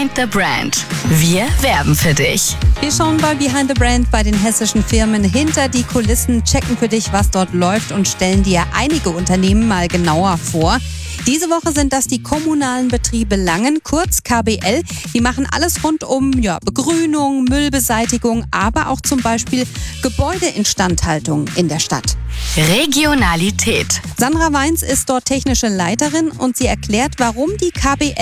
Behind the Brand. Wir werben für dich. Wir schauen bei Behind the Brand bei den hessischen Firmen hinter die Kulissen, checken für dich, was dort läuft und stellen dir einige Unternehmen mal genauer vor. Diese Woche sind das die kommunalen Betriebe Langen, kurz KBL. Die machen alles rund um Begrünung, Müllbeseitigung, aber auch zum Beispiel Gebäudeinstandhaltung in der Stadt. Regionalität. Sandra Weins ist dort technische Leiterin und sie erklärt, warum die KBL